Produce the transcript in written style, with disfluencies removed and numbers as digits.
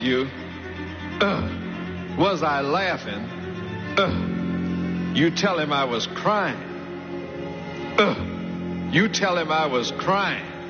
you. Was I laughing? You tell him I was crying. You tell him I was crying.